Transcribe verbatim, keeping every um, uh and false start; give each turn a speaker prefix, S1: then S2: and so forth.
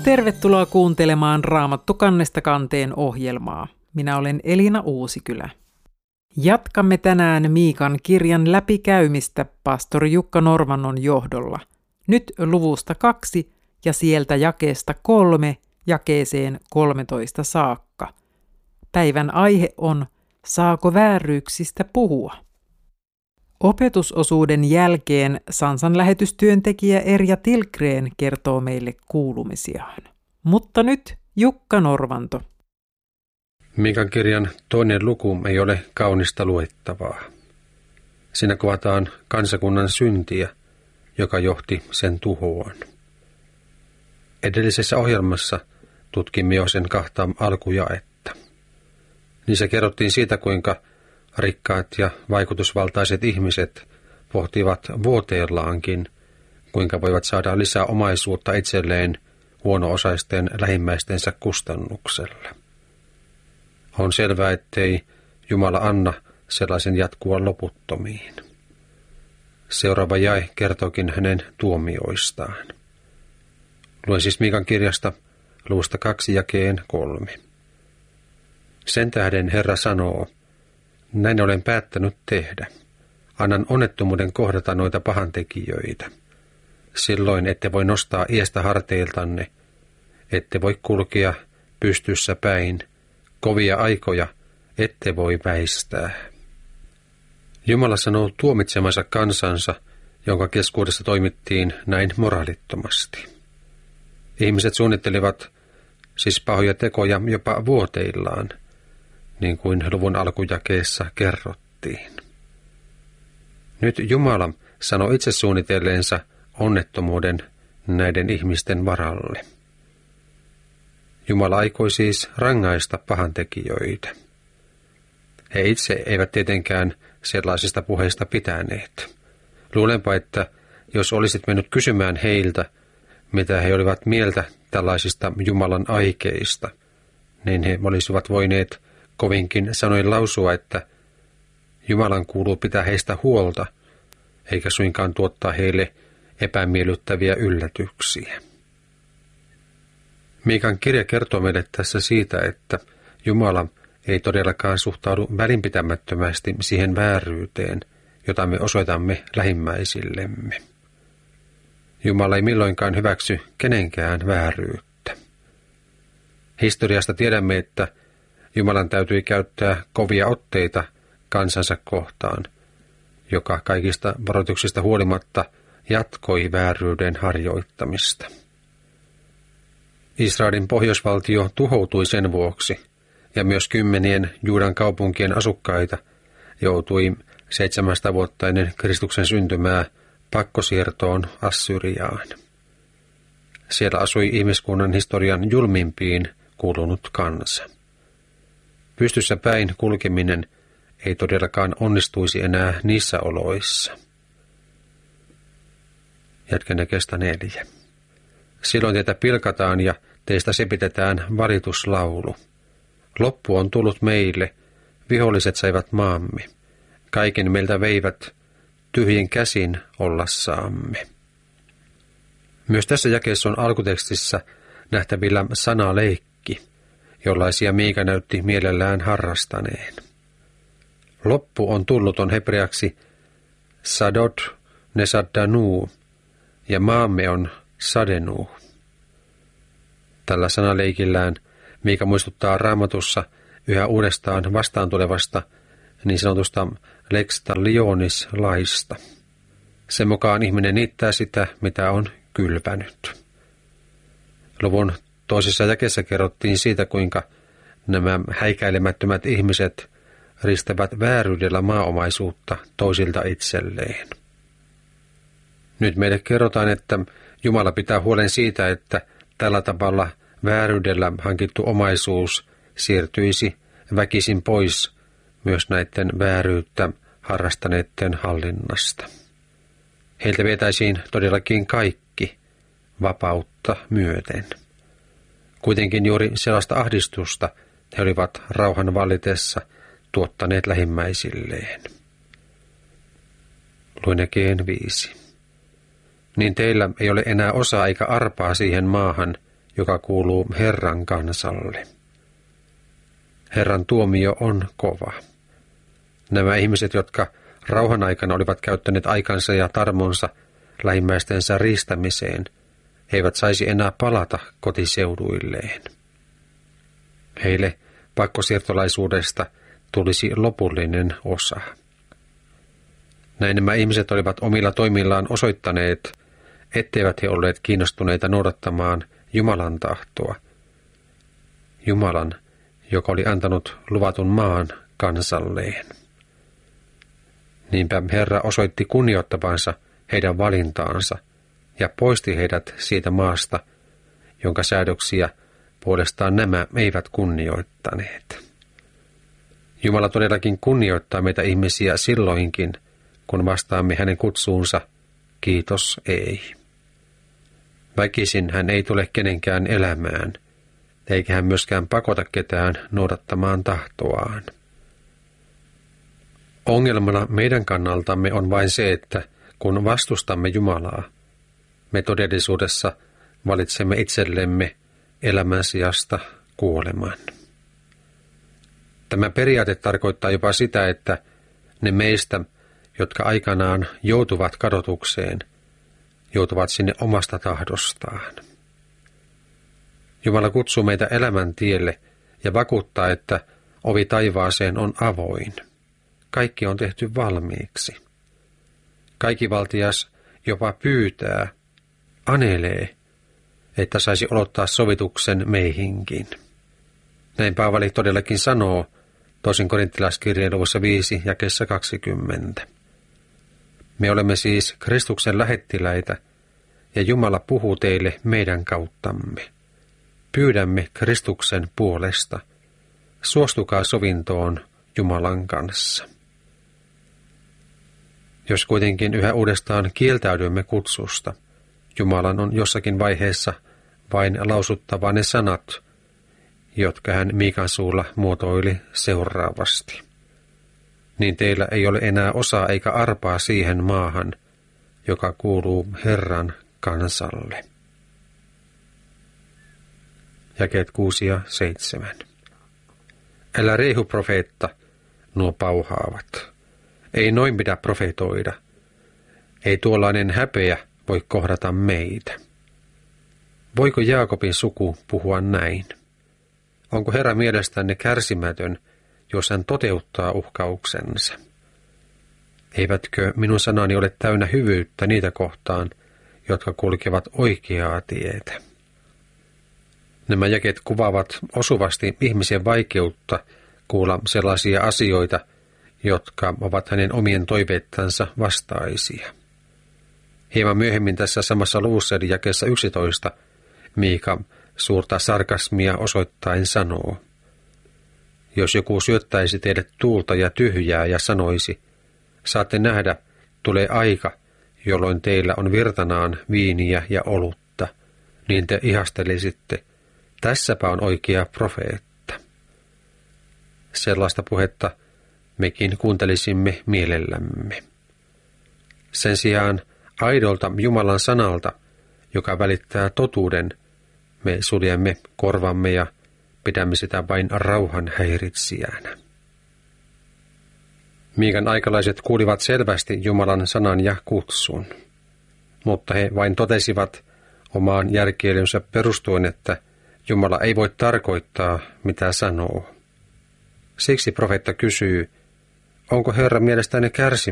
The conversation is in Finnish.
S1: Tervetuloa kuuntelemaan Raamattu kannesta kanteen ohjelmaa. Minä olen Elina Uusikylä. Jatkamme tänään Miikan kirjan läpikäymistä pastori Jukka Normannon johdolla. Nyt luvusta kaksi ja sieltä jakeesta kolme jakeeseen kolmetoista saakka. Päivän aihe on, saako vääryyksistä puhua? Opetusosuuden jälkeen Sansan lähetystyöntekijä Erja Tilgren kertoo meille kuulumisiaan. Mutta nyt Jukka Norvanto.
S2: Miikan kirjan toinen luku ei ole kaunista luettavaa. Siinä kuvataan kansakunnan syntiä, joka johti sen tuhoon. Edellisessä ohjelmassa tutkimme jo sen kahta alkujaetta. Niissä kerrottiin siitä, kuinka rikkaat ja vaikutusvaltaiset ihmiset pohtivat vuoteellaankin, kuinka voivat saada lisää omaisuutta itselleen huono-osaisten lähimmäistensä kustannuksella. On selvää, ettei Jumala anna sellaisen jatkua loputtomiin. Seuraava jae kertookin hänen tuomioistaan. Luen siis Miikan kirjasta luvusta kaksi jakeen kolme. Sen tähden Herra sanoo, näin olen päättänyt tehdä. Annan onnettomuuden kohdata noita pahantekijöitä. Silloin ette voi nostaa iestä harteiltanne, ette voi kulkea pystyssä päin, kovia aikoja ette voi väistää. Jumala sanoo tuomitsemansa kansansa, jonka keskuudessa toimittiin näin moraalittomasti. Ihmiset suunnittelivat siis pahoja tekoja jopa vuoteillaan, niin kuin luvun alkujakeessa kerrottiin. Nyt Jumala sanoi itse suunnitelleensa onnettomuuden näiden ihmisten varalle. Jumala aikoi siis rangaista pahantekijöitä. He itse eivät tietenkään sellaisista puheista pitäneet. Luulenpa, että jos olisit mennyt kysymään heiltä, mitä he olivat mieltä tällaisista Jumalan aikeista, niin he olisivat voineet kovinkin sanoin lausua, että Jumalan kuuluu pitää heistä huolta, eikä suinkaan tuottaa heille epämiellyttäviä yllätyksiä. Miikan kirja kertoo meille tässä siitä, että Jumala ei todellakaan suhtaudu välinpitämättömästi siihen vääryyteen, jota me osoitamme lähimmäisillemme. Jumala ei milloinkaan hyväksy kenenkään vääryyttä. Historiasta tiedämme, että Jumalan täytyi käyttää kovia otteita kansansa kohtaan, joka kaikista varoituksista huolimatta jatkoi vääryyden harjoittamista. Israelin pohjoisvaltio tuhoutui sen vuoksi, ja myös kymmenien Juudan kaupunkien asukkaita joutui seitsemänsataa vuotta ennen Kristuksen syntymää pakkosiirtoon Assyriaan. Siellä asui ihmiskunnan historian julmimpiin kuulunut kansa. Pystyssä päin kulkeminen ei todellakaan onnistuisi enää niissä oloissa. Jatken jakeesta neljä. Silloin teitä pilkataan ja teistä sepitetään valituslaulu. Loppu on tullut meille, viholliset saivat maamme. Kaiken meiltä veivät tyhjin käsin ollassaamme. Myös tässä jakeessa on alkutekstissä nähtävillä sanaleikki, jollaisia Miika näytti mielellään harrastaneen. Loppu on tullut on hebreaksi sadod nesaddanu ja maamme on sadenu. Tällä sanaleikillään Miika muistuttaa Raamatussa yhä uudestaan vastaan tulevasta niin sanotusta lex talionis laista. Sen mukaan ihminen niittää sitä, mitä on kylvänyt. Luvun toisessa jakeessa kerrottiin siitä, kuinka nämä häikäilemättömät ihmiset ristävät vääryydellä maaomaisuutta toisilta itselleen. Nyt meille kerrotaan, että Jumala pitää huolen siitä, että tällä tavalla vääryydellä hankittu omaisuus siirtyisi väkisin pois myös näiden vääryyttä harrastaneiden hallinnasta. Heiltä vietäisiin todellakin kaikki vapautta myöten. Kuitenkin juuri sellaista ahdistusta he olivat rauhan vallitessa tuottaneet lähimmäisilleen. Luen jakeen viisi. Niin teillä ei ole enää osaa eikä arpaa siihen maahan, joka kuuluu Herran kansalle. Herran tuomio on kova. Nämä ihmiset, jotka rauhan aikana olivat käyttäneet aikansa ja tarmonsa lähimmäistensä riistämiseen, eivät saisi enää palata kotiseuduilleen. Heille pakkosiirtolaisuudesta tulisi lopullinen osa. Näin nämä ihmiset olivat omilla toimillaan osoittaneet, etteivät he olleet kiinnostuneita noudattamaan Jumalan tahtoa. Jumalan, joka oli antanut luvatun maan kansalleen. Niinpä Herra osoitti kunnioittavansa heidän valintaansa ja poisti heidät siitä maasta, jonka säädöksiä puolestaan nämä eivät kunnioittaneet. Jumala todellakin kunnioittaa meitä ihmisiä silloinkin, kun vastaamme hänen kutsuunsa, kiitos ei. Väkisin hän ei tule kenenkään elämään, eikä hän myöskään pakota ketään noudattamaan tahtoaan. Ongelmana meidän kannaltamme on vain se, että kun vastustamme Jumalaa, me todellisuudessa valitsemme itsellemme elämän sijasta kuoleman. Tämä periaate tarkoittaa jopa sitä, että ne meistä, jotka aikanaan joutuvat kadotukseen, joutuvat sinne omasta tahdostaan. Jumala kutsuu meitä elämän tielle ja vakuuttaa, että ovi taivaaseen on avoin. Kaikki on tehty valmiiksi. Kaikivaltias jopa pyytää, anelee, että saisi odottaa sovituksen meihinkin. Näin Paavali todellakin sanoo toisen korinttilaiskirjeen luvussa viisi jakeessa kaksikymmentä. Me olemme siis Kristuksen lähettiläitä, ja Jumala puhuu teille meidän kauttamme. Pyydämme Kristuksen puolesta. Suostukaa sovintoon Jumalan kanssa. Jos kuitenkin yhä uudestaan kieltäydymme kutsusta, Jumalan on jossakin vaiheessa vain lausuttava ne sanat, jotka hän Miikan suulla muotoili seuraavasti. Niin teillä ei ole enää osaa eikä arpaa siihen maahan, joka kuuluu Herran kansalle. Jakeet kuusi ja seitsemän. Älä reihu profeetta, nuo pauhaavat. Ei noin pidä profetoida. Ei tuollainen häpeä voi kohdata meitä. Voiko Jaakobin suku puhua näin? Onko Herra mielestänne kärsimätön, jos hän toteuttaa uhkauksensa? Eivätkö minun sanani ole täynnä hyvyyttä niitä kohtaan, jotka kulkevat oikeaa tietä? Nämä jakeet kuvaavat osuvasti ihmisen vaikeutta kuulla sellaisia asioita, jotka ovat hänen omien toiveittansa vastaisia. Hieman myöhemmin tässä samassa luvussa eli jakeessa yksitoista Miika suurta sarkasmia osoittain sanoo: jos joku syöttäisi teille tuulta ja tyhjää ja sanoisi, saatte nähdä, tulee aika, jolloin teillä on virtanaan viiniä ja olutta, niin te ihastelisitte, tässäpä on oikea profeetta. Sellaista puhetta mekin kuuntelisimme mielellämme. Sen sijaan aidolta Jumalan sanalta, joka välittää totuuden, me suljemme korvamme ja pidämme sitä vain rauhan häiritsijänä. Miikan aikalaiset kuulivat selvästi Jumalan sanan ja kutsun, mutta he vain totesivat omaan järkeilynsä perustuen, että Jumala ei voi tarkoittaa, mitä sanoo. Siksi profeetta kysyy, onko Herra mielestäni kärsimätön?